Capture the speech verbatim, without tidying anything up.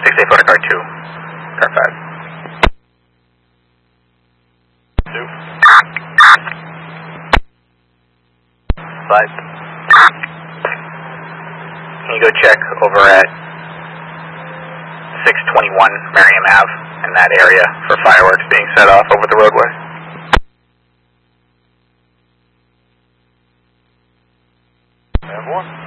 six eight photo car two, car five. Two. Five. Can you go check over at six twenty-one Merriam Ave in that area for fireworks being set off over the roadway? Have one.